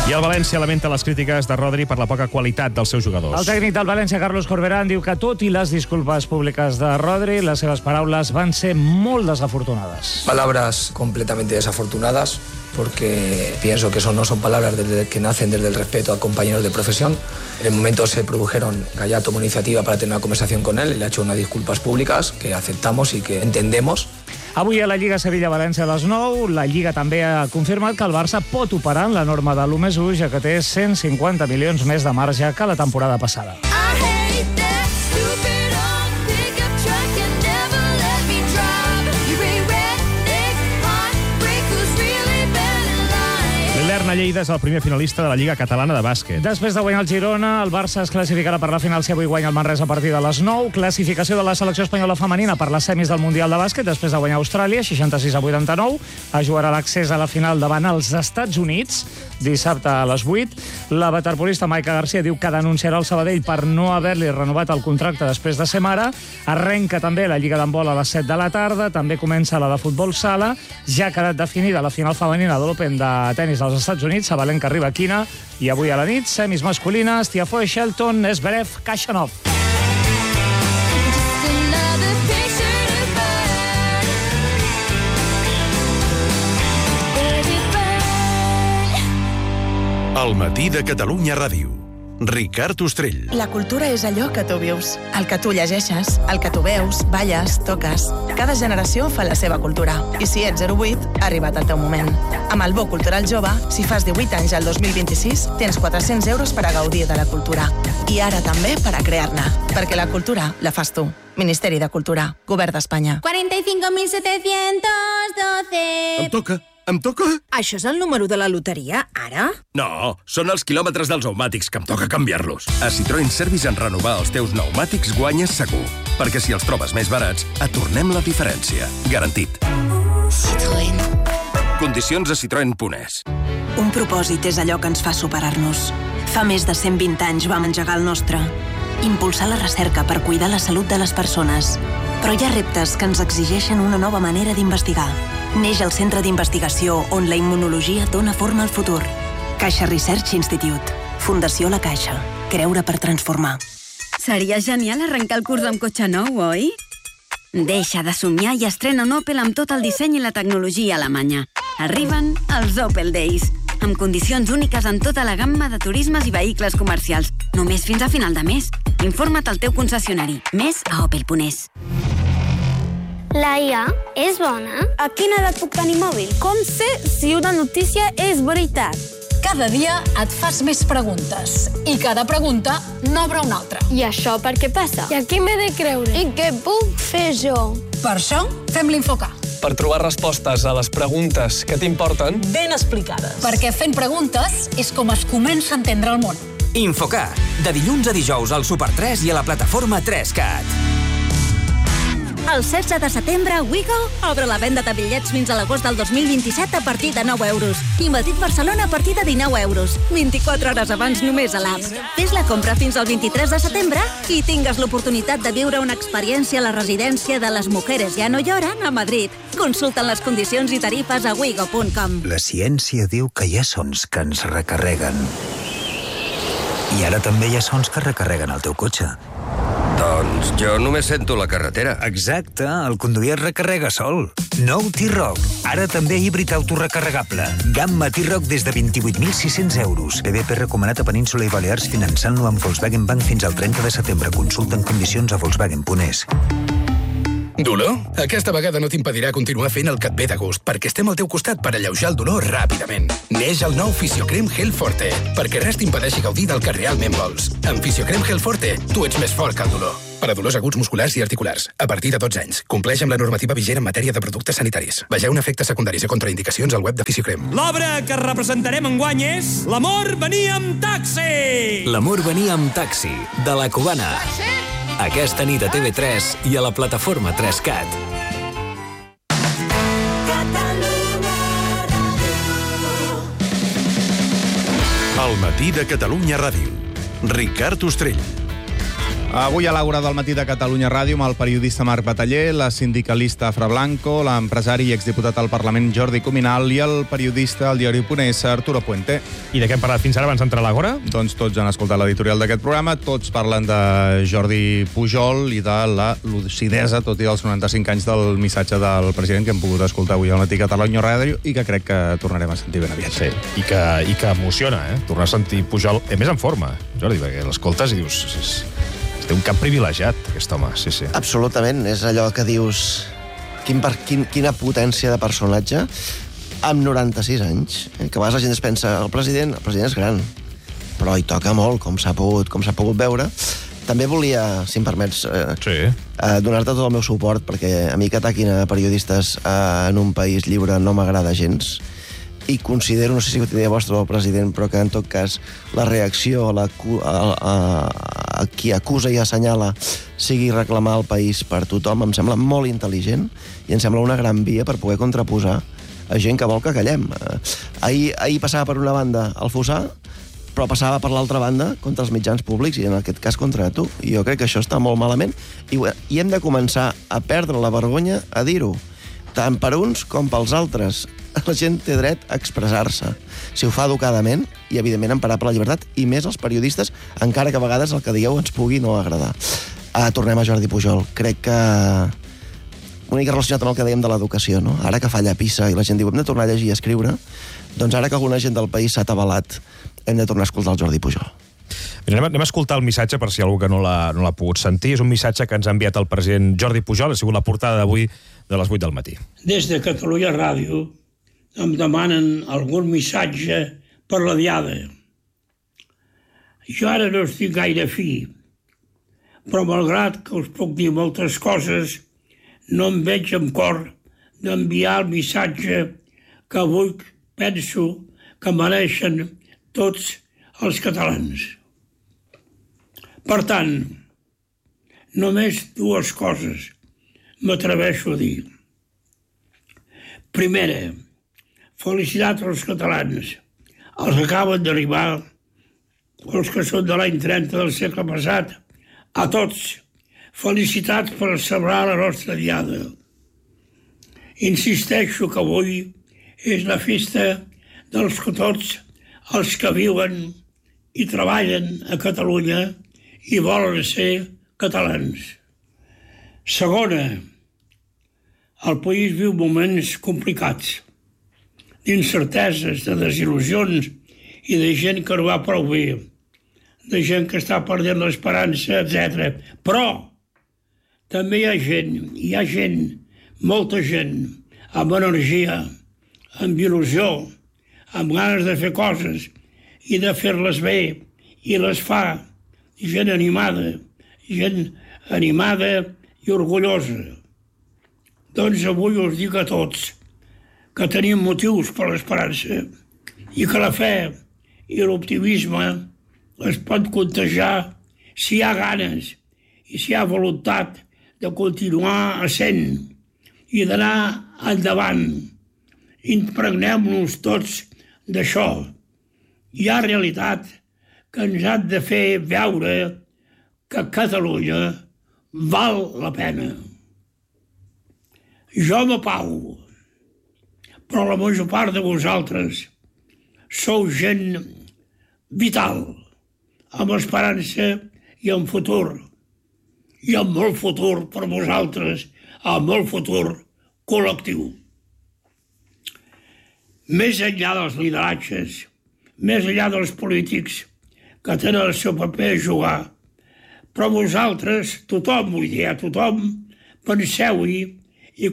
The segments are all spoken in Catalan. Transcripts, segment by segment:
I el València lamenta les crítiques de Rodri per la poca qualitat dels seus jugadors. El tècnic del València, Carlos Corberán, diu que tot i les disculpes públiques de Rodri, les seves paraules van ser molt desafortunades. Palabras completamente desafortunadas, porque pienso que eso no son palabras que nacen desde el respeto a compañeros de profesión. En el momento se produjeron, Gallá tomó iniciativa para tener una conversación con él, y le ha hecho unas disculpas públicas que aceptamos y que entendemos. Avui a la Lliga Sevilla-València a les 9, la Lliga també ha confirmat que el Barça pot operar en la norma de l'1+1, ja que té 150 milions més de marge que la temporada passada. L'Erna Lleida és el primer finalista de la Lliga Catalana de Bàsquet. Després de guanyar el Girona, el Barça es classificarà per la final si avui guanya el Manresa a partir de les 9. Classificació de la selecció espanyola femenina per les semis del Mundial de Bàsquet després de guanyar Austràlia, 66-89. Es jugarà l'accés a la final davant els Estats Units, dissabte a les 8. La waterpolista Maica Garcia diu que denunciarà el Sabadell per no haver-li renovat el contracte després de ser mare. Arrenca també la Lliga d'handbol a les 7 de la tarda. També comença la de futbol sala. Ja ha quedat definida la final femenina de l'Open de tenis als Estats Units. Sabalenka arriba a Quina. I avui a la nit, semis masculines, Tiafoe, Shelton, Zverev, Khachanov. El matí de Catalunya Ràdio. Ricard Ostrell. La cultura és allò que tu vius, el que tu llegeixes, el que tu veus, balles, toques. Cada generació fa la seva cultura. I si ets 08, ha arribat el teu moment. Amb el Bo Cultural Jove, si fas 18 anys al 2026, tens 400 euros per a gaudir de la cultura. I ara també per a crear-ne. Perquè la cultura la fas tu. Ministeri de Cultura. Govern d'Espanya. 45.712. Em toca? Això és el número de la loteria, ara? No, són els quilòmetres dels pneumàtics, que em toca canviar-los. A Citroën Service, en renovar els teus pneumàtics guanyes segur. Perquè si els trobes més barats, et tornem la diferència. Garantit. Citroën. Condicions a citroen.es. Un propòsit és allò que ens fa superar-nos. Fa més de 120 anys vam engegar el nostre. Impulsar la recerca per cuidar la salut de les persones. Però hi ha reptes que ens exigeixen una nova manera d'investigar. Neix el Centre d'Investigació on la immunologia dona forma al futur. Caixa Research Institute. Fundació La Caixa. Creure per transformar. Seria genial arrencar el curs amb cotxe nou, oi? Deixa de somiar i estrena un Opel amb tot el disseny i la tecnologia alemanya. Arriben els Opel Days, amb condicions úniques en tota la gamma de turismes i vehicles comercials. Només fins a final de mes. Informa't al teu concessionari. Més a opel.es. La IA és bona? A quina edat puc tenir mòbil? Com sé si una notícia és veritat? Cada dia et fas més preguntes i cada pregunta n'obre una altra. I això per què passa? I a qui m'he de creure? I què puc fer jo? Per això fem l'Infocar. Per trobar respostes a les preguntes que t'importen ben explicades. Perquè fent preguntes és com es comença a entendre el món. Infocar, de dilluns a dijous al Super 3 i a la plataforma 3CAT. El 16 de setembre, Wigo obre la venda de bitllets fins a l'agost del 2027 a partir de 9 euros. I Madrid-Barcelona a partir de 19 euros. 24 hores abans només a l'app. Fes la compra fins al 23 de setembre i tingues l'oportunitat de viure una experiència a la residència de les Mujeres Ya No Lloran a Madrid. Consulta les condicions i tarifes a wigo.com. La ciència diu que hi ha sons que ens recarreguen. I ara també hi ha sons que recarreguen el teu cotxe. Doncs jo només sento la carretera. Exacte, el conduir es recarrega sol. Nou T-Roc, ara també híbrid autorecarregable. Gamma T-Roc des de 28.600 euros. PVP recomanat a Península i Balears finançant-lo amb Volkswagen Bank fins al 30 de setembre. Consulta en condicions a Volkswagen.es. Dolor? Aquesta vegada no t'impedirà continuar fent el que et ve de gust, perquè estem al teu costat per alleujar el dolor ràpidament. Neix el nou Fisiocrem Gel Forte, perquè res t'impedeixi gaudir del que realment vols. Amb Fisiocrem Gel Forte, tu ets més fort que el dolor. Per a dolors aguts musculars i articulars, a partir de 12 anys. Compleix amb la normativa vigent en matèria de productes sanitaris. Vegeu efectes secundaris i contraindicacions al web de Fisiocrem. L'obra que representarem enguany és L'amor venia amb taxi! L'amor venia amb taxi, de la Cubana. Aquesta nit a TV3 i a la plataforma 3CAT. El matí de Catalunya Ràdio. Ricard Ostrell. Avui a l'Àgora del matí de Catalunya Ràdio amb el periodista Marc Bataller, la sindicalista Afra Blanco, l'empresari i exdiputat al Parlament Jordi Cuminal i el periodista al diari.es Arturo Puente. I de què hem parlat fins ara abans d'entrar a l'Àgora? Doncs tots han escoltat l'editorial d'aquest programa, tots parlen de Jordi Pujol i de la lucidesa, tot i els 95 anys del missatge del president que hem pogut escoltar avui al matí a Catalunya Ràdio i que crec que tornarem a sentir ben aviat. Sí, i que emociona, tornar a sentir Pujol, més en forma, Jordi, perquè l'escoltes i dius... Té un cap privilegiat, aquest home, sí. Absolutament, és allò que dius... Quina potència de personatge amb 96 anys. Que a vegades la gent es pensa, el president és gran, però hi toca molt, com s'ha pogut veure. També volia, si em permets, donar-te tot el meu suport, perquè a mi que ataquin a periodistes en un país lliure no m'agrada gens. I considero, no sé si ho tenia vostre el president, però que en tot cas la reacció a qui acusa i assenyala sigui reclamar el país per tothom, em sembla molt intel·ligent i em sembla una gran via per poder contraposar a gent que vol que callem. Ahir passava per una banda el Fossà, però passava per l'altra banda contra els mitjans públics i en aquest cas contra tu. I jo crec que això està molt malament i hem de començar a perdre la vergonya a dir-ho, tant per uns com pels altres. La gent té dret a expressar-se, si ho fa educadament i, evidentment, emparar per la llibertat, i més els periodistes, encara que a vegades el que digueu ens pugui no agradar. Tornem a Jordi Pujol. Crec que una mica relacionat amb el que dèiem de l'educació, no? Ara que falla Pisa i la gent diu hem de tornar a llegir i a escriure, doncs ara que alguna gent del país s'ha atabalat, hem de tornar a escoltar el Jordi Pujol. Anem a escoltar el missatge per si algú que no l'ha pogut sentir. És un missatge que ens ha enviat el president Jordi Pujol, ha sigut la portada d'avui de les 8 del matí. Des de Catalunya Ràdio em demanen algun missatge per la Diada. Jo ara no estic gaire fi, però malgrat que us puc dir moltes coses, no em veig amb cor d'enviar el missatge que avui penso que mereixen tots els catalans. Per tant, només dues coses m'atreveixo a dir. Primera, felicitats als catalans, els que acaben d'arribar, els que són de l'any 30 del segle passat, a tots, felicitats per celebrar la nostra Diada. Insisteixo que avui és la festa dels que tots els que viuen i treballen a Catalunya i volen ser catalans. Segona, el país viu moments complicats, d'incerteses, de desil·lusions i de gent que no va prou bé, de gent que està perdent l'esperança, etc. Però també hi ha gent, molta gent, amb energia, amb il·lusió, amb ganes de fer coses i de fer-les bé, i les fa, gent animada i orgullosa. Doncs avui us dic a tots que tenim motius per l'esperança i que la fe i l'optimisme es pot contagiar si hi ha ganes i si hi ha voluntat de continuar essent i d'anar endavant. Impregnem-nos tots d'això. Hi ha realitat que ens ha de fer veure que Catalunya val la pena. Jo m'apago, però la major part de vosaltres sou gent vital, amb esperança i amb futur. I amb molt futur per vosaltres, amb molt futur col·lectiu. Més enllà dels lideratges, més enllà dels polítics que tenen el seu paper a jugar, però vosaltres, tothom, penseu-hi i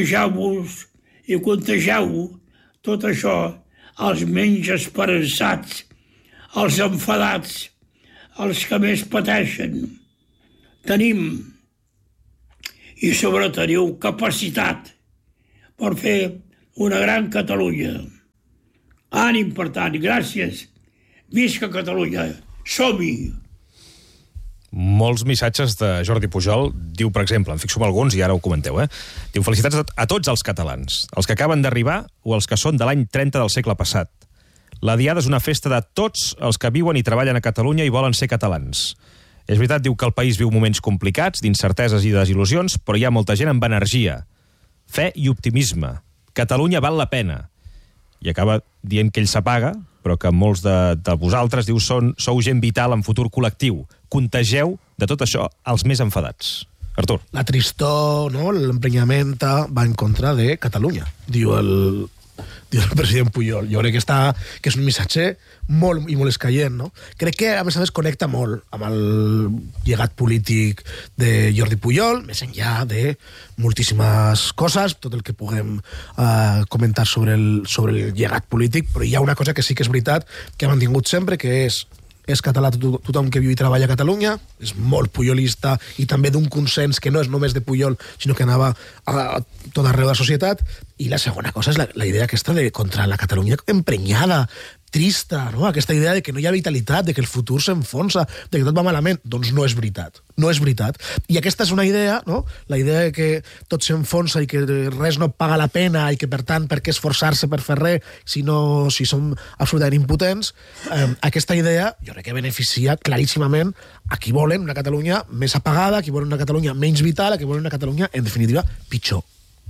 contagieu tot això als menys esperançats, als enfadats, als que més pateixen. Tenim i sobretot teniu capacitat per fer una gran Catalunya. Ànim, per tant, gràcies. Visca Catalunya. Som-hi! Molts missatges de Jordi Pujol. Diu, per exemple, em fixo en alguns i ara ho comenteu, Diu, felicitats a tots els catalans, els que acaben d'arribar o els que són de l'any 30 del segle passat. La Diada és una festa de tots els que viuen i treballen a Catalunya i volen ser catalans. És veritat, diu que el país viu moments complicats, d'incerteses i desil·lusions, però hi ha molta gent amb energia, fe i optimisme. Catalunya val la pena. I acaba dient que ell s'apaga, però que molts de vosaltres, diu, sou gent vital en futur col·lectiu. Contegeu de tot això els més enfadats. Artur. La tristor, no? L'emprenyament va en contra de Catalunya, diu el president Pujol. Jo crec que és un missatge molt i molt escaient, no? Crec que, a més, connecta molt amb el llegat polític de Jordi Pujol, més enllà de moltíssimes coses, tot el que puguem comentar sobre el llegat polític, però hi ha una cosa que sí que és veritat, que ha mantingut sempre, que és català tothom que viu i treballa a Catalunya, és molt pujolista i també d'un consens que no és només de Pujol, sinó que anava a tot arreu de la societat. I la segona cosa és la idea aquesta de contra la Catalunya emprenyada, trista, no? Aquesta idea de que no hi ha vitalitat, de que el futur s'enfonsa, de que tot va malament. Doncs no és veritat. No és veritat. I aquesta és una idea, no? La idea de que tot s'enfonsa i que res no paga la pena i que, per tant, per què esforçar-se per fer res si som absolutament impotents. Aquesta idea, jo crec que beneficia claríssimament a qui volen una Catalunya més apagada, a qui volen una Catalunya menys vital, a qui volen una Catalunya, en definitiva, pitjor.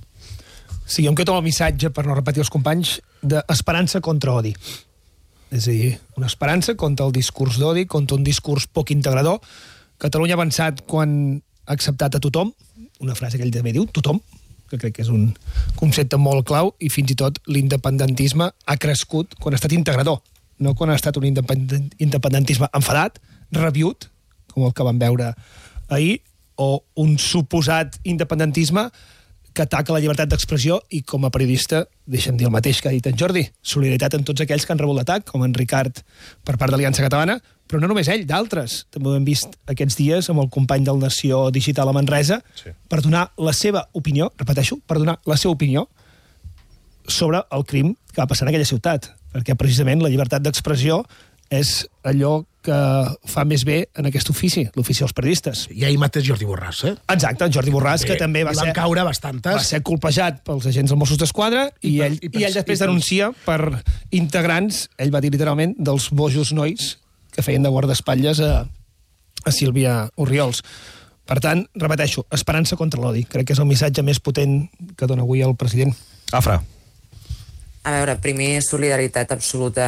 Sí, jo em quedo amb el missatge, per no repetir els companys, d'esperança contra odi. És a dir, una esperança contra el discurs d'odi, contra un discurs poc integrador. Catalunya ha avançat quan ha acceptat a tothom, una frase que ell també diu, tothom, que crec que és un concepte molt clau, i fins i tot l'independentisme ha crescut quan ha estat integrador, no quan ha estat un independentisme enfadat, rabiut, com el que vam veure ahir, o un suposat independentisme que ataca la llibertat d'expressió i, com a periodista, deixa'm dir el mateix que ha dit en Jordi, solidaritat amb tots aquells que han rebut l'atac, com en Ricard per part d'Aliança Catalana, però no només ell, d'altres. També ho hem vist aquests dies amb el company del Nació Digital a Manresa, per donar la seva opinió, repeteixo, per donar la seva opinió sobre el crim que va passar en aquella ciutat, perquè precisament la llibertat d'expressió és allò que fa més bé en aquest ofici, l'ofici dels periodistes. I ahir mateix Jordi Borràs, Exacte, Jordi Borràs, que també va ser colpejat pels agents dels Mossos d'Esquadra i ell després denuncia per integrants, ell va dir literalment, dels bojos nois que feien de guardaespatlles a Sílvia Orriols. Per tant, repeteixo, esperança contra l'odi. Crec que és el missatge més potent que dona avui el president. Afra. A veure, primer, solidaritat absoluta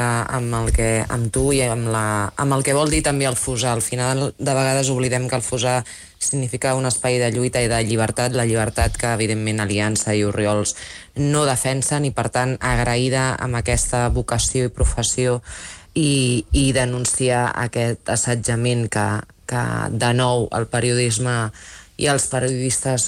amb tu i amb el que vol dir també el FUSA. Al final, de vegades oblidem que el FUSA significa un espai de lluita i de llibertat, la llibertat que, evidentment, Aliança i Orriols no defensen i, per tant, agraïda amb aquesta vocació i professió i denunciar aquest assetjament que de nou, el periodisme i els periodistes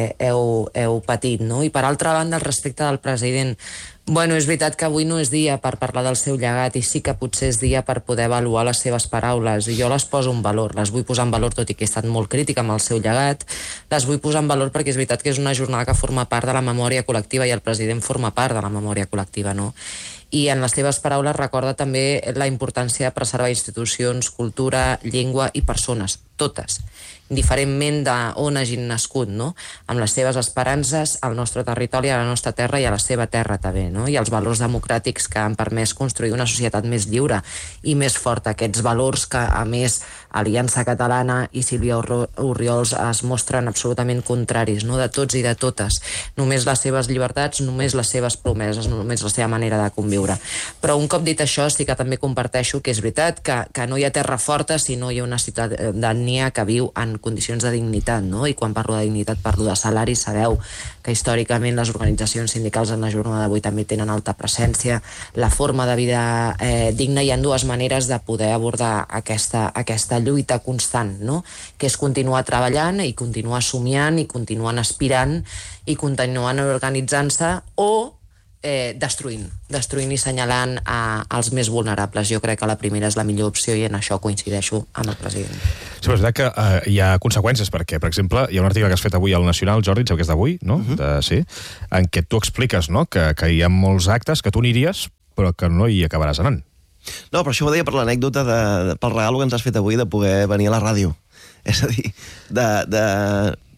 heu patit, no? I per altra banda, el respecte del president. Bueno, és veritat que avui no és dia per parlar del seu llegat i sí que potser és dia per poder avaluar les seves paraules i jo les poso en valor, les vull posar en valor tot i que he estat molt crítica amb el seu llegat, les vull posar en valor perquè és veritat que és una jornada que forma part de la memòria col·lectiva i el president forma part de la memòria col·lectiva, no? I en les teves paraules recorda també la importància de preservar institucions, cultura, llengua i persones, totes, indiferentment d'on hagin nascut, no? Amb les seves esperances al nostre territori, a la nostra terra i a la seva terra també, no? I els valors democràtics que han permès construir una societat més lliure i més forta, aquests valors que, a més, Aliança Catalana i Sílvia Orriols es mostren absolutament contraris, no? De tots i de totes. Només les seves llibertats, només les seves promeses, només la seva manera de conviure. Però un cop dit això, sí que també comparteixo que és veritat que no hi ha terra forta si no hi ha una ciutadania que viu en condicions de dignitat, no? I quan parlo de dignitat parlo de salari. Sabeu que històricament les organitzacions sindicals en la jornada d'avui també tenen alta presència. La forma de vida digna, hi ha dues maneres de poder abordar aquesta lluita constant, no? Que és continuar treballant i continuar somiant i continuant aspirant i continuant organitzant-se o destruint i assenyalant els més vulnerables. Jo crec que la primera és la millor opció i en això coincideixo amb el president. Sí, però és veritat que hi ha conseqüències, perquè, per exemple, hi ha un article que has fet avui al Nacional, Jordi, em sembla que és d'avui, no? Sí, en què tu expliques, no?, que hi ha molts actes que tu aniries, però que no hi acabaràs anant. No, però això ho deia per l'anècdota pel regal que ens has fet avui de poder venir a la ràdio. És a dir,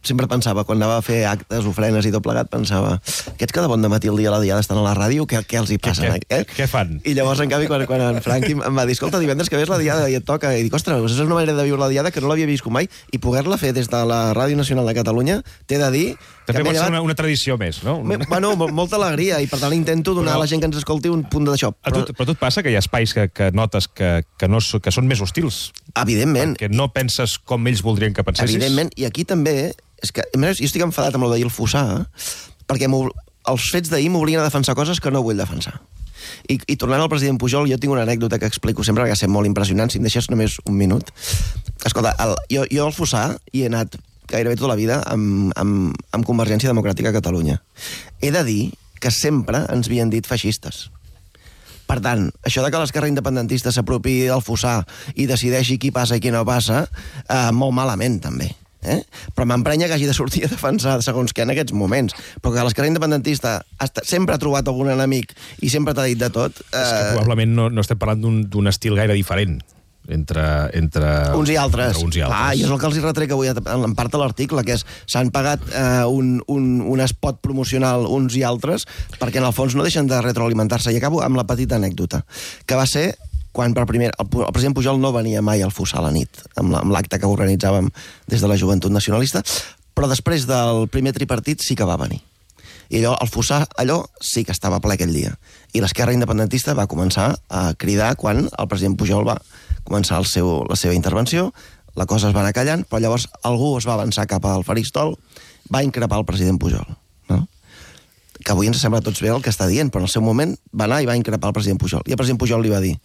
sempre pensava, quan anava a fer actes, ofrenes i tot plegat, pensava, aquests que de bon dematí el dia a la diada estan a la ràdio, què els hi passa? Què fan? I llavors, en canvi, quan en Franqui em va dir, escolta, divendres que ve és la diada i et toca, i dic, ostres, és una manera de viure la diada que no l'havia viscut mai, i poder-la fer des de la Ràdio Nacional de Catalunya, t'he de dir... També pot ser una tradició més, no? Bueno, molta alegria, i per tant intento donar a la gent que ens escolti un punt d'això. Però a tu et passa que hi ha espais que notes que són més hostils? Evidentment. Que no penses com ells voldrien que pensessis? Evidentment, i aquí també... És que, jo estic enfadat amb el d'ahir el Fossar, perquè els fets d'ahir m'obliguen a defensar coses que no vull defensar. I tornant al president Pujol, jo tinc una anècdota que explico sempre, que ha estat molt impressionant, si em deixes només un minut. Escolta, jo al Fossar hi he anat gairebé tota la vida amb Convergència Democràtica a Catalunya. He de dir que sempre ens havien dit feixistes. Per tant, això de que l'esquerra independentista s'apropi del Fossar i decideixi qui passa i qui no passa, molt malament, també. Però m'emprenya que hagi de sortir a defensar segons què en aquests moments. Però que l'esquerra independentista sempre ha trobat algun enemic i sempre t'ha dit de tot... És que probablement no estem parlant d'un estil gaire diferent entre uns i altres. Clar, i és el que els hi retrec avui en part de l'article, que és s'han pagat un spot promocional uns i altres perquè en el fons no deixen de retroalimentar-se. I acabo amb la petita anècdota, que va ser quan el president Pujol no venia mai al Fossar a la nit, amb l'acte que organitzàvem des de la Joventut Nacionalista, però després del primer tripartit sí que va venir. I allò, el Fossar, allò sí que estava ple aquell dia. I l'esquerra independentista va començar a cridar quan el president Pujol va començar la seva intervenció, la cosa es va anar callant, però llavors algú es va avançar cap al faristol, va increpar el president Pujol, no? Que avui ens sembla a tots bé el que està dient, però en el seu moment va anar i va increpar el president Pujol. I el president Pujol li va dir: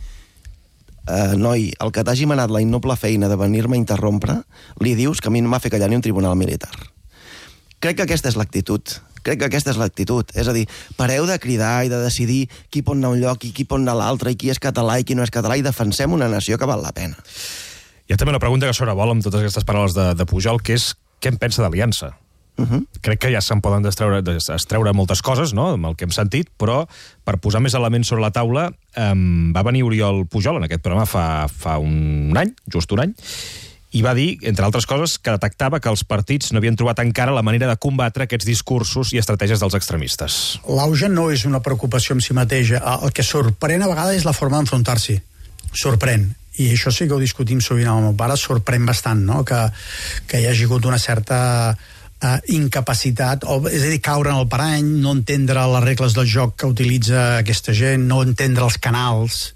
noi, el que t'hagi manat la innoble feina de venir-me a interrompre, li dius que a mi no m'ha fet callar ni un tribunal militar. Crec que aquesta és l'actitud. És a dir, pareu de cridar i de decidir qui pot anar a un lloc i qui pot anar a l'altre, i qui és català i qui no és català, i defensem una nació que val la pena. Hi ha també una pregunta que sobrevola amb totes aquestes paraules de Pujol, que és què en pensa d'Aliança? Crec que ja se'n poden extreure moltes coses, no?, amb el que hem sentit, però per posar més elements sobre la taula va venir Oriol Pujol en aquest programa fa un any, just un any, i va dir, entre altres coses, que detectava que els partits no havien trobat encara la manera de combatre aquests discursos i estratègies dels extremistes. L'auge no és una preocupació en si mateixa. El que sorprèn a vegades és la forma d'enfrontar-s'hi. Sorprèn. I això sí que ho discutim sovint amb el meu pare, sorprèn bastant, no?, que hi hagi hagut una certa incapacitat, és a dir, caure en el parany, no entendre les regles del joc que utilitza aquesta gent, no entendre els canals,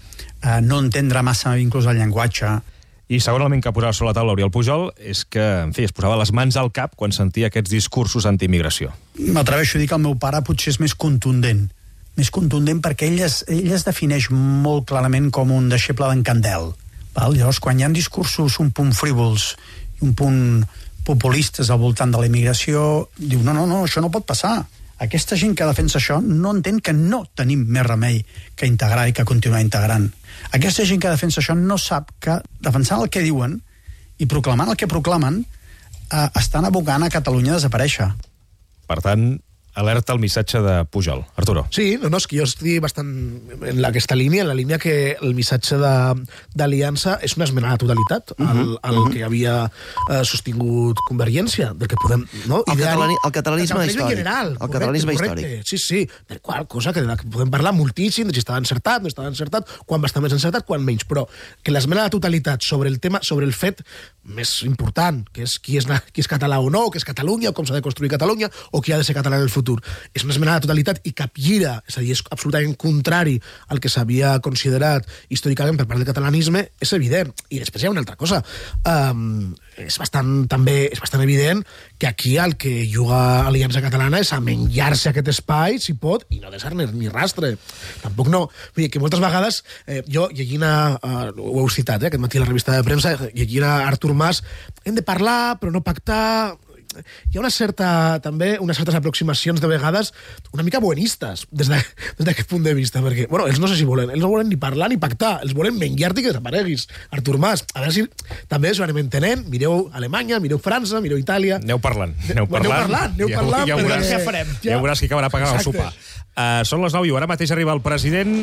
no entendre massa inclús el llenguatge. I segon element que posava sobre la taula Oriol Pujol és que, en fi, es posava les mans al cap quan sentia aquests discursos anti-immigració. M'atreveixo a dir que el meu pare potser és més contundent perquè ell es defineix molt clarament com un deixeble d'en Candel. Llavors, quan hi ha discursos un punt frívols i un punt populistes al voltant de la immigració, diu, no, això no pot passar. Aquesta gent que defensa això no entén que no tenim més remei que integrar i que continuar integrant. Aquesta gent que defensa això no sap que defensant el que diuen i proclamant el que proclamen estan abocant a Catalunya a desaparèixer. Per tant, alerta el missatge de Pujol. Arturo. Sí, és que jo estic bastant en aquesta línia, en la línia que el missatge d'Aliança és una esmena a la totalitat al que havia sostingut Convergència, del que podem... No? El catalanisme històric. El catalanisme històric. Sí, per qual cosa que podem parlar moltíssim de si estava encertat, no estava encertat, quan va estar més encertat, quan menys, però que l'esmena a la totalitat sobre el tema, sobre el fet més important, que és qui és català o no, que és Catalunya, o com s'ha de construir Catalunya, o qui ha de ser català en el futur. És una esmena a la totalitat i capgira, és a dir, és absolutament contrari al que s'havia considerat històricament per part del catalanisme, és evident. I després hi ha una altra cosa. És bastant evident que aquí el que juga Aliança Catalana és a menjar-se aquest espai, si pot, i no deixar-ne ni rastre. Tampoc no... Vull dir que moltes vegades, jo llegint ho heu citat, aquest matí a la revista de premsa, llegint a Artur Mas, hem de parlar, però no pactar... Hi ha unes certes aproximacions de vegades una mica buenistes des d'aquest punt de vista, perquè, ells no sé si volen, ells no volen ni parlar ni pactar, els volen menjar-te i que desapareguis, Artur Mas. A veure si també s'ho anem entenent, mireu Alemanya, mireu França, mireu Itàlia... Aneu parlant. Ja veuràs qui acabarà pagant el sopar. Són les 9 i ara mateix arriba el president